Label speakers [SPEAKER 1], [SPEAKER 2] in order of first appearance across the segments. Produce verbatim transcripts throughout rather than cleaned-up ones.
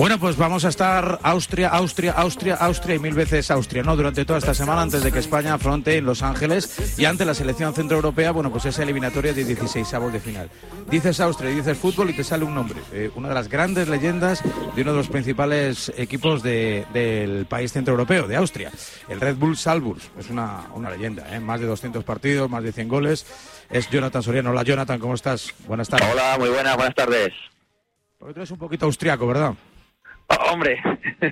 [SPEAKER 1] Bueno, pues vamos a estar Austria, Austria, Austria, Austria y mil veces Austria, ¿no? Durante toda esta semana, antes de que España afronte en Los Ángeles y ante la selección centroeuropea, bueno, pues esa eliminatoria de dieciseisavos de final. Dices Austria y dices fútbol y te sale un nombre, eh, una de las grandes leyendas de uno de los principales equipos de, del país centroeuropeo, de Austria, el Red Bull Salzburg. Es una, una leyenda, ¿eh? Más de doscientos partidos, más de cien goles. Es Jonathan Soriano. Hola, Jonathan, ¿cómo estás? Buenas tardes.
[SPEAKER 2] Hola, muy buenas, buenas tardes.
[SPEAKER 1] Porque tú eres un poquito austriaco, ¿verdad?
[SPEAKER 2] Oh, hombre,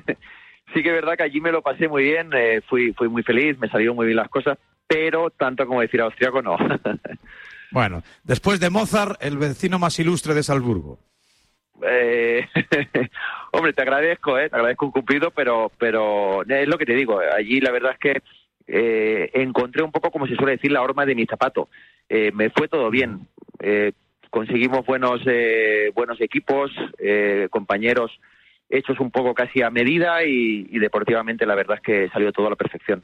[SPEAKER 2] sí que es verdad que allí me lo pasé muy bien, eh, fui fui muy feliz, me salieron muy bien las cosas, pero tanto como decir austriaco no.
[SPEAKER 1] Bueno, después de Mozart, el vecino más ilustre de Salzburgo.
[SPEAKER 2] Eh, hombre, te agradezco, eh, te agradezco un cumplido, pero pero es lo que te digo, allí la verdad es que eh, encontré un poco, como se suele decir, la horma de mi zapato. Eh, me fue todo bien, eh, conseguimos buenos eh, buenos equipos, eh, compañeros hechos un poco casi a medida y, y deportivamente la verdad es que salió todo a la perfección.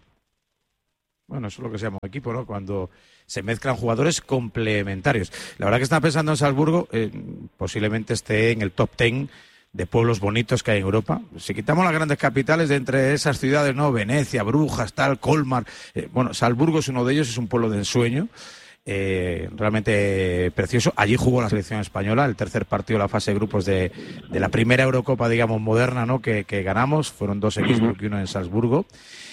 [SPEAKER 1] Bueno, eso es lo que se llama un equipo, ¿no? Cuando se mezclan jugadores complementarios. La verdad que estaba pensando en Salzburgo, eh, posiblemente esté en el top ten de pueblos bonitos que hay en Europa. Si quitamos las grandes capitales, de entre esas ciudades, ¿no? Venecia, Brujas, tal, Colmar. Eh, bueno, Salzburgo es uno de ellos, es un pueblo de ensueño. Eh, realmente precioso. Allí jugó la selección española, el tercer partido de la fase de grupos de, de la primera Eurocopa, digamos, moderna, ¿no? Que, que ganamos. Fueron dos equipos, y uno en Salzburgo.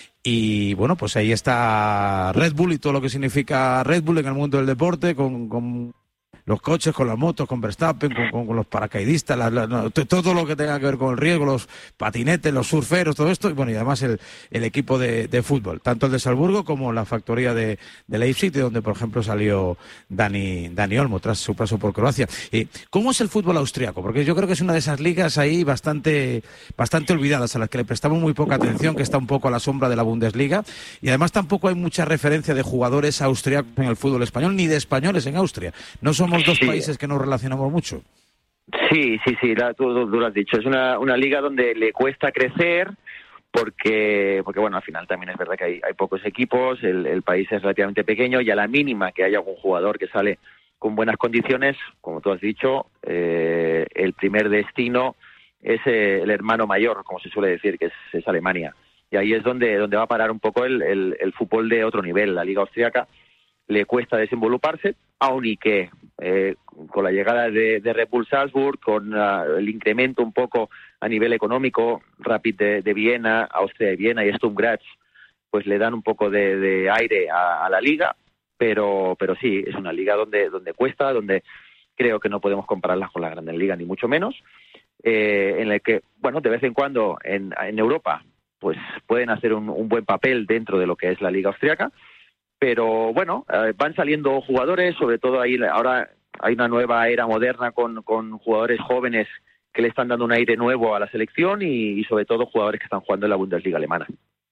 [SPEAKER 1] Y bueno, pues ahí está Red Bull y todo lo que significa Red Bull en el mundo del deporte, con, con los coches, con las motos, con Verstappen, con, con, con los paracaidistas, la, la, no, todo lo que tenga que ver con el riesgo, los patinetes, los surferos, todo esto, y bueno, y además el, el equipo de, de fútbol, tanto el de Salzburgo como la factoría de, de Leipzig, de donde por ejemplo salió Dani, Dani Olmo tras su paso por Croacia. Eh, ¿Cómo es el fútbol austriaco? Porque yo creo que es una de esas ligas ahí bastante, bastante olvidadas, a las que le prestamos muy poca atención, que está un poco a la sombra de la Bundesliga, y además tampoco hay mucha referencia de jugadores austriacos en el fútbol español, ni de españoles en Austria. No somos dos
[SPEAKER 2] Sí.
[SPEAKER 1] países que nos relacionamos mucho.
[SPEAKER 2] Sí, sí, sí, la, tú, tú lo has dicho. Es una, una liga donde le cuesta crecer porque, porque bueno, al final también es verdad que hay, hay pocos equipos, el, el país es relativamente pequeño y a la mínima que haya algún jugador que sale con buenas condiciones, como tú has dicho, eh, el primer destino es eh, el hermano mayor, como se suele decir, que es, es Alemania. Y ahí es donde, donde va a parar un poco el, el, el fútbol de otro nivel. La liga austriaca le cuesta desenvoluparse, aun y que eh, con la llegada de, de Red Bull Salzburg, con uh, el incremento un poco a nivel económico, Rapid de, de Viena, Austria de Viena y Sturm Graz, pues le dan un poco de, de aire a, a la liga, pero pero sí, es una liga donde donde cuesta, donde creo que no podemos compararlas con la Grandes Ligas, ni mucho menos, eh, en el que, bueno, de vez en cuando en, en Europa pues pueden hacer un, un buen papel dentro de lo que es la liga austriaca, pero bueno, eh, van saliendo jugadores, sobre todo ahí ahora hay una nueva era moderna con, con jugadores jóvenes que le están dando un aire nuevo a la selección y, y sobre todo jugadores que están jugando en la Bundesliga alemana.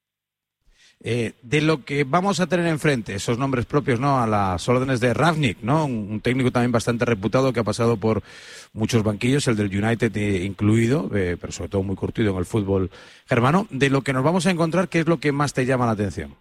[SPEAKER 1] Eh, de lo que vamos a tener enfrente, esos nombres propios, ¿no? A las órdenes de Rangnick, ¿no? Un, un técnico también bastante reputado que ha pasado por muchos banquillos, el del United eh, incluido, eh, pero sobre todo muy curtido en el fútbol germano. De lo que nos vamos a encontrar, ¿qué es lo que más te llama la atención?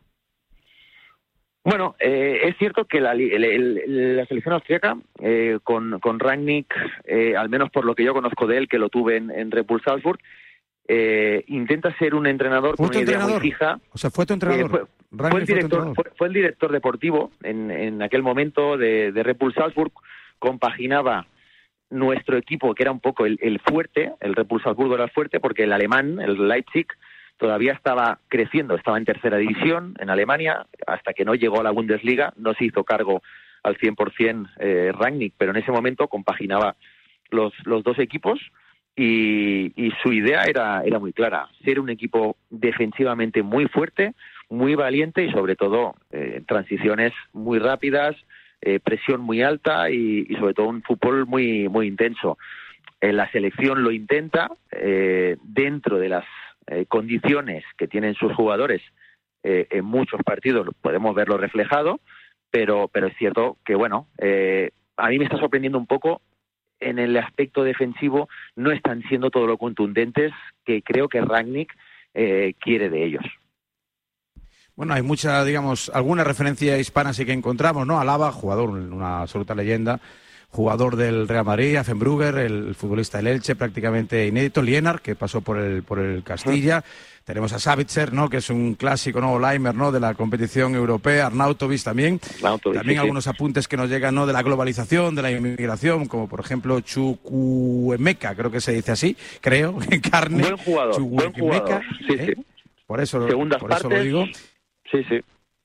[SPEAKER 2] Bueno, eh, es cierto que la, el, el, la selección austríaca, eh, con, con Rangnick, eh, al menos por lo que yo conozco de él, que lo tuve en, en Red Bull Salzburg, eh, intenta ser un entrenador con una idea
[SPEAKER 1] entrenador?
[SPEAKER 2] muy fija.
[SPEAKER 1] O sea, ¿fue tu entrenador?
[SPEAKER 2] Eh, fue, fue, el director, fue, fue el director deportivo en, en aquel momento de, de Red Bull Salzburg, compaginaba nuestro equipo, que era un poco el, el fuerte, el Red Bull Salzburgo era el fuerte, porque el alemán, el Leipzig, todavía estaba creciendo, estaba en tercera división en Alemania, hasta que no llegó a la Bundesliga, no se hizo cargo al cien por ciento eh, Rangnick, pero en ese momento compaginaba los, los dos equipos y, y su idea era, era muy clara, ser un equipo defensivamente muy fuerte, muy valiente y sobre todo eh, transiciones muy rápidas, eh, presión muy alta y, y sobre todo un fútbol muy, muy intenso. Eh, la selección lo intenta eh, dentro de las Eh, condiciones que tienen sus jugadores, eh, en muchos partidos podemos verlo reflejado, pero pero es cierto que, bueno, eh, a mí me está sorprendiendo un poco en el aspecto defensivo, no están siendo todo lo contundentes que creo que Rangnick eh, quiere de ellos.
[SPEAKER 1] Bueno, hay mucha, digamos, alguna referencia hispana sí que encontramos, ¿no? Alaba, jugador, una absoluta leyenda, jugador del Real Madrid, Affenbrugger, el futbolista del Elche, prácticamente inédito, Liénar, que pasó por el, por el Castilla. Sí. Tenemos a Savitzer, ¿no?, que es un clásico, ¿no?, Leimer, ¿no?, de la competición europea, Arnautovic también. Arnautovic, también sí, algunos sí. apuntes que nos llegan, ¿no?, de la globalización, de la inmigración, como por ejemplo Chukwuemeka, creo que se dice así, creo, en carne.
[SPEAKER 2] Buen jugador, buen jugador. Sí,
[SPEAKER 1] ¿eh?
[SPEAKER 2] sí.
[SPEAKER 1] Por eso,
[SPEAKER 2] Segundas
[SPEAKER 1] por
[SPEAKER 2] partes,
[SPEAKER 1] eso lo digo.
[SPEAKER 2] Sí, sí.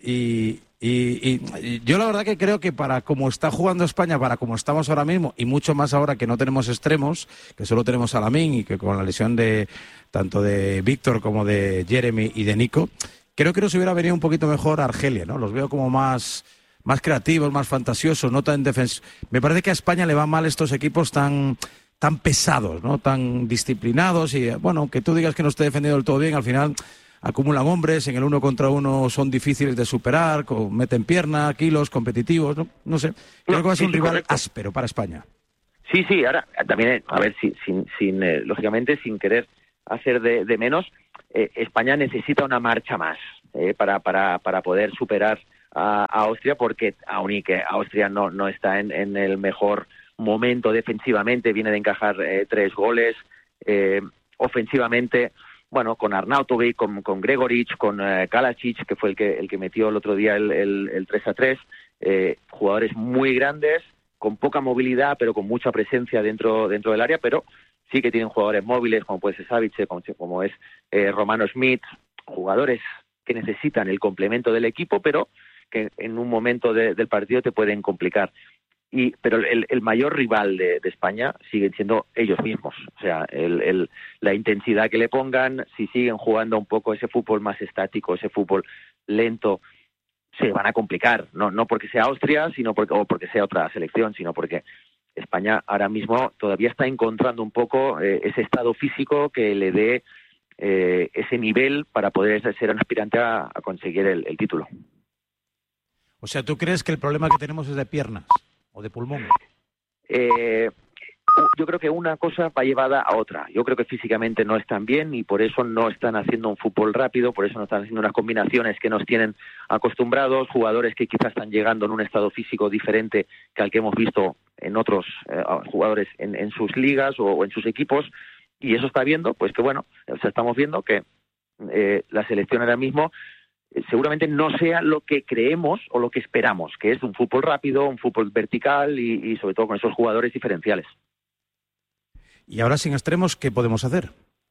[SPEAKER 1] Y, y, y, y yo la verdad que creo que para como está jugando España, para como estamos ahora mismo, y mucho más ahora que no tenemos extremos, que solo tenemos a Lamine y que con la lesión de tanto de Víctor como de Jeremy y de Nico, creo que nos hubiera venido un poquito mejor Argelia, ¿no? Los veo como más, más creativos, más fantasiosos, no tan defensivos. Me parece que a España le van mal estos equipos tan... tan pesados, ¿no?, tan disciplinados y, bueno, que tú digas que no esté defendido del todo bien, al final acumulan hombres, en el uno contra uno son difíciles de superar, meten pierna, kilos, competitivos, no, no sé. Creo no, que va a ser sí, un rival correcto. áspero para España.
[SPEAKER 2] Sí, sí, ahora también, a ver, sin, sin, sin eh, lógicamente, sin querer hacer de, de menos, eh, España necesita una marcha más eh, para, para, para poder superar a, a Austria, porque aun y que Austria no, no está en, en el mejor momento defensivamente, viene de encajar eh, tres goles, eh, ofensivamente, bueno, con Arnautovic, con, con Gregoric, con eh, Kalacic, que fue el que el que metió el otro día el, el, el tres a tres, eh, jugadores muy grandes, con poca movilidad, pero con mucha presencia dentro dentro del área, pero sí que tienen jugadores móviles, como puede ser Savitzer, como, como es eh, Romano Schmidt, jugadores que necesitan el complemento del equipo, pero que en un momento de, del partido te pueden complicar. Y, pero el, el mayor rival de, de España siguen siendo ellos mismos. O sea, el, el, la intensidad que le pongan, si siguen jugando un poco ese fútbol más estático, ese fútbol lento, se van a complicar. No, no porque sea Austria, sino porque, o porque sea otra selección, sino porque España ahora mismo todavía está encontrando un poco eh, ese estado físico que le dé eh, ese nivel para poder ser un aspirante a, a conseguir el, el título.
[SPEAKER 1] O sea, ¿tú crees que el problema que tenemos es de piernas? ¿O de pulmón?
[SPEAKER 2] Eh, yo creo que una cosa va llevada a otra. Yo creo que físicamente no están bien y por eso no están haciendo un fútbol rápido, por eso no están haciendo unas combinaciones que nos tienen acostumbrados, jugadores que quizás están llegando en un estado físico diferente que al que hemos visto en otros eh, jugadores en, en sus ligas o, o en sus equipos, y eso está viendo, pues que bueno, o sea, estamos viendo que eh, la selección ahora mismo seguramente no sea lo que creemos o lo que esperamos, que es un fútbol rápido, un fútbol vertical y, y sobre todo con esos jugadores diferenciales.
[SPEAKER 1] Y ahora sin extremos, ¿qué podemos hacer?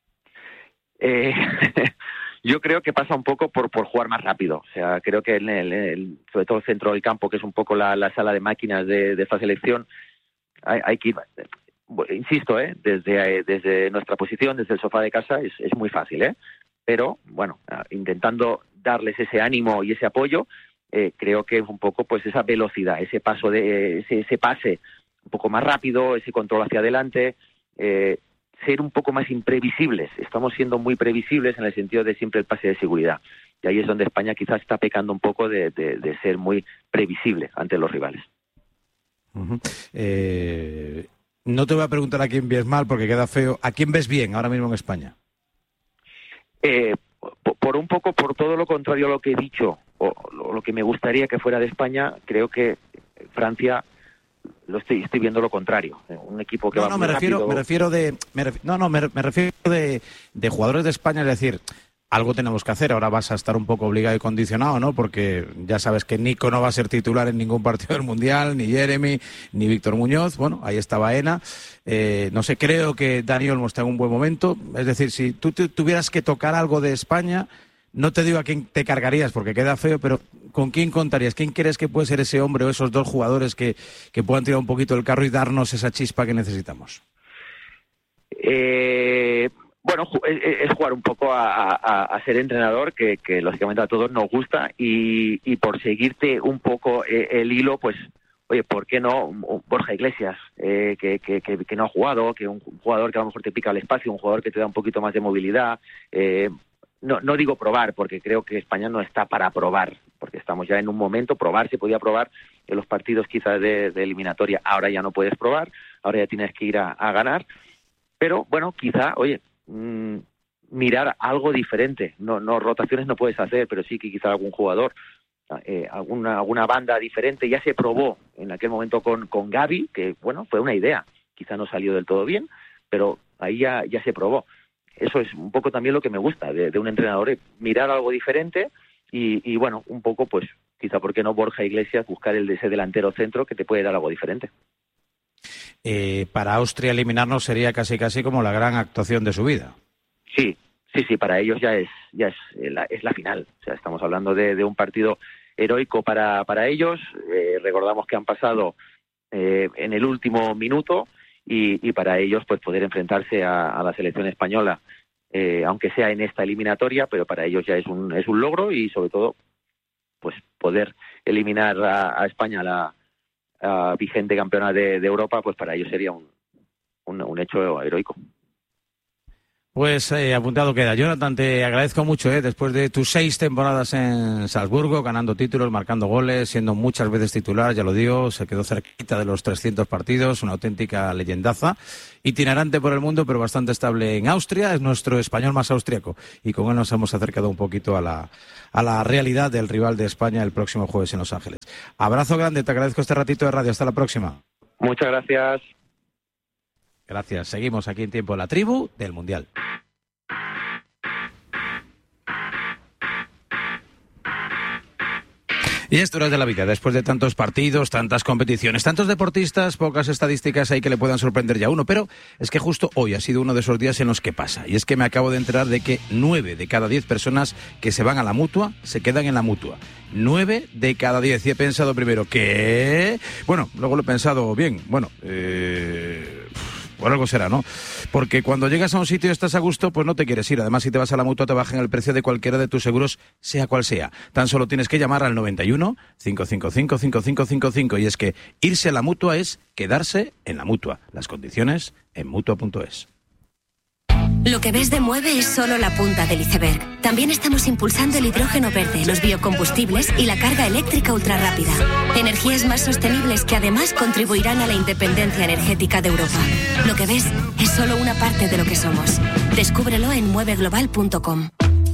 [SPEAKER 2] Eh, yo creo que pasa un poco por, por jugar más rápido. O sea, creo que en el, el, sobre todo el centro del campo, que es un poco la, la sala de máquinas de, de esta selección, hay, hay que ir, insisto, ¿eh? desde, desde nuestra posición, desde el sofá de casa, es, es muy fácil, ¿eh? Pero, bueno, intentando darles ese ánimo y ese apoyo, eh, creo que es un poco pues esa velocidad, ese paso de ese, ese pase un poco más rápido, ese control hacia adelante, eh, ser un poco más imprevisibles. Estamos siendo muy previsibles en el sentido de siempre el pase de seguridad. Y ahí es donde España quizás está pecando un poco de, de, de ser muy previsible ante los rivales.
[SPEAKER 1] Uh-huh. Eh, no te voy a preguntar a quién ves mal porque queda feo. ¿A quién ves bien ahora mismo en España?
[SPEAKER 2] Eh, por un poco, por todo lo contrario a lo que he dicho, o lo que me gustaría que fuera de España, creo que Francia lo estoy, estoy viendo lo contrario. Un equipo que
[SPEAKER 1] no,
[SPEAKER 2] va
[SPEAKER 1] no,
[SPEAKER 2] muy
[SPEAKER 1] me refiero,
[SPEAKER 2] rápido.
[SPEAKER 1] me refiero de, me ref, no, no, me, me refiero de, de jugadores de España, es decir, algo tenemos que hacer. Ahora vas a estar un poco obligado y condicionado, ¿no? Porque ya sabes que Nico no va a ser titular en ningún partido del Mundial, ni Jeremy, ni Víctor Muñoz. Bueno, ahí está Baena. Eh, no sé, creo que Dani Olmo está en un buen momento. Es decir, si tú te, tuvieras que tocar algo de España, no te digo a quién te cargarías porque queda feo, pero ¿con quién contarías? ¿Quién crees que puede ser ese hombre o esos dos jugadores que, que puedan tirar un poquito el carro y darnos esa chispa que necesitamos?
[SPEAKER 2] Eh... Bueno, es jugar un poco a, a, a ser entrenador, que, que lógicamente a todos nos gusta, y, y por seguirte un poco el hilo, pues, oye, ¿por qué no Borja Iglesias, eh, que, que, que, que no ha jugado, que un jugador que a lo mejor te pica el espacio, un jugador que te da un poquito más de movilidad? Eh, no, no digo probar, porque creo que España no está para probar, porque estamos ya en un momento, probar, se podía probar en los partidos quizás de, de eliminatoria, ahora ya no puedes probar, ahora ya tienes que ir a, a ganar, pero bueno, quizá, oye, Mm, mirar algo diferente. No, no rotaciones no puedes hacer, pero sí que quizá algún jugador, eh, alguna alguna banda diferente. Ya se probó en aquel momento con, con Gavi, que bueno, fue una idea, quizá no salió del todo bien, pero ahí ya, ya se probó. Eso es un poco también lo que me gusta de, de un entrenador, mirar algo diferente y, y bueno, un poco pues quizá, ¿por qué no Borja Iglesias buscar el de ese delantero centro que te puede dar algo diferente?
[SPEAKER 1] Eh, para Austria eliminarnos sería casi casi como la gran actuación de su vida.
[SPEAKER 2] Sí, sí, sí, para ellos ya es ya es la, es la final. O sea, estamos hablando de, de un partido heroico para, para ellos. Eh, recordamos que han pasado eh, en el último minuto y, y para ellos pues poder enfrentarse a, a la selección española, eh, aunque sea en esta eliminatoria, pero para ellos ya es un es un logro y sobre todo pues poder eliminar a, a España, la a vigente campeona de, de Europa, pues para ellos sería un, un, un hecho heroico.
[SPEAKER 1] Pues eh, apuntado queda. Jonathan, te agradezco mucho, eh, después de tus seis temporadas en Salzburgo, ganando títulos, marcando goles, siendo muchas veces titular, ya lo digo, se quedó cerquita de los trescientos partidos, una auténtica leyendaza, itinerante por el mundo, pero bastante estable en Austria, es nuestro español más austriaco, y con él nos hemos acercado un poquito a la, a la realidad del rival de España el próximo jueves en Los Ángeles. Abrazo grande, te agradezco este ratito de radio, hasta la próxima.
[SPEAKER 2] Muchas gracias.
[SPEAKER 1] Gracias. Seguimos aquí en Tiempo de la Tribu del Mundial. Y esto es de la vida, después de tantos partidos, tantas competiciones, tantos deportistas, pocas estadísticas hay que le puedan sorprender ya a uno, pero es que justo hoy ha sido uno de esos días en los que pasa, y es que me acabo de enterar de que nueve de cada diez personas que se van a la Mutua se quedan en la Mutua. Nueve de cada diez. Y he pensado primero, ¿qué? Bueno, luego lo he pensado bien, bueno, eh... por algo será, ¿no? Porque cuando llegas a un sitio y estás a gusto, pues no te quieres ir. Además, si te vas a la Mutua, te bajan el precio de cualquiera de tus seguros, sea cual sea. Tan solo tienes que llamar al noventa y uno, cinco cinco cinco, cinco cinco cinco cinco. Y es que irse a la Mutua es quedarse en la Mutua. Las condiciones en mutua punto es.
[SPEAKER 3] Lo que ves de Mueve es solo la punta del iceberg. También estamos impulsando el hidrógeno verde, los biocombustibles y la carga eléctrica ultrarrápida. Energías más sostenibles que además contribuirán a la independencia energética de Europa. Lo que ves es solo una parte de lo que somos. Descúbrelo en mueve global punto com.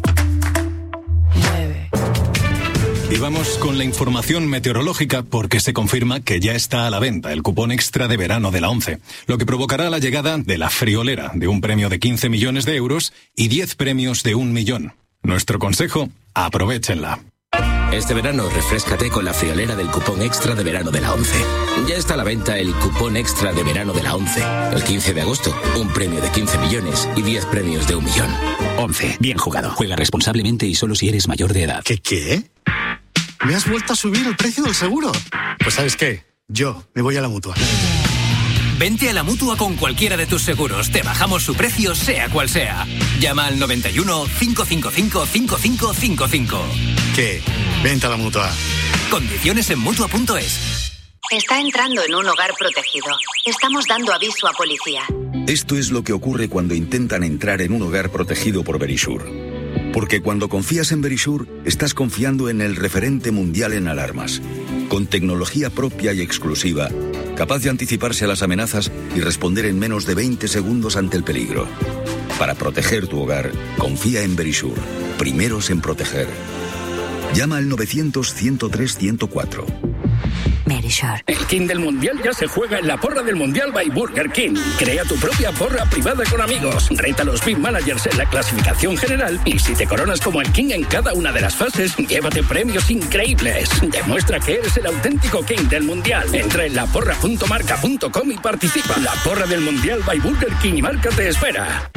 [SPEAKER 4] Y vamos con la información meteorológica porque se confirma que ya está a la venta el cupón extra de verano de la ONCE, lo que provocará la llegada de la friolera de un premio de quince millones de euros y diez premios de un millón. Nuestro consejo, aprovéchenla.
[SPEAKER 5] Este verano refréscate con la friolera del cupón extra de verano de la ONCE. Ya está a la venta el cupón extra de verano de la ONCE. El quince de agosto, un premio de quince millones y diez premios de un millón.
[SPEAKER 6] ONCE, bien jugado. Juega responsablemente y solo si eres mayor de edad.
[SPEAKER 7] ¿Qué qué? ¿Me has vuelto a subir el precio del seguro? Pues ¿sabes qué? Yo me voy a la Mutua.
[SPEAKER 8] Vente a la Mutua con cualquiera de tus seguros. Te bajamos su precio, sea cual sea. Llama al noventa y uno, cinco cinco cinco, cinco cinco cinco cinco.
[SPEAKER 7] ¿Qué? Vente a la Mutua.
[SPEAKER 8] Condiciones en mutua punto es.
[SPEAKER 9] Está entrando en un hogar protegido. Estamos dando aviso a policía.
[SPEAKER 10] Esto es lo que ocurre cuando intentan entrar en un hogar protegido por Verisure. Porque cuando confías en Verisure, estás confiando en el referente mundial en alarmas. Con tecnología propia y exclusiva, capaz de anticiparse a las amenazas y responder en menos de veinte segundos ante el peligro. Para proteger tu hogar, confía en Verisure. Primeros en proteger. Llama al novecientos, ciento tres, ciento cuatro.
[SPEAKER 3] Verisure.
[SPEAKER 11] El King del Mundial ya se juega en la porra del Mundial by Burger King. Crea tu propia porra privada con amigos. Reta a los B I M Managers en la clasificación general y si te coronas como el King en cada una de las fases, llévate premios increíbles. Demuestra que eres el auténtico King del Mundial. Entra en la porra punto marca punto com y participa. La porra del Mundial by Burger King y Marca te espera.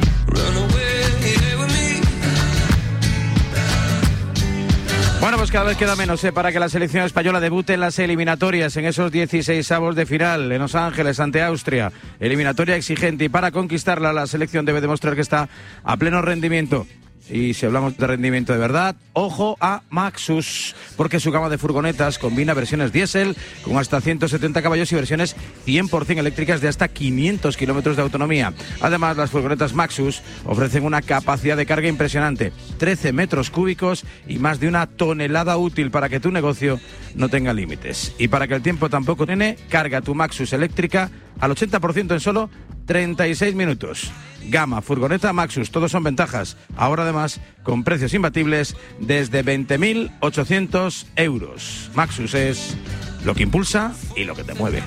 [SPEAKER 1] Bueno, pues cada vez queda menos ¿eh? para que la selección española debute en las eliminatorias, en esos dieciseisavos de final, en Los Ángeles, ante Austria. Eliminatoria exigente y para conquistarla la selección debe demostrar que está a pleno rendimiento. Y si hablamos de rendimiento de verdad, ojo a Maxus, porque su gama de furgonetas combina versiones diésel con hasta ciento setenta caballos y versiones cien por ciento eléctricas de hasta quinientos kilómetros de autonomía. Además, las furgonetas Maxus ofrecen una capacidad de carga impresionante, trece metros cúbicos y más de una tonelada útil para que tu negocio no tenga límites. Y para que el tiempo tampoco tiene, carga tu Maxus eléctrica al ochenta por ciento en solo treinta y seis minutos. Gama, furgoneta, Maxus, todos son ventajas. Ahora además con precios imbatibles desde veinte mil ochocientos euros. Maxus es lo que impulsa y lo que te mueve.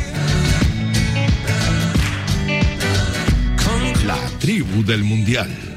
[SPEAKER 12] La tribu del Mundial.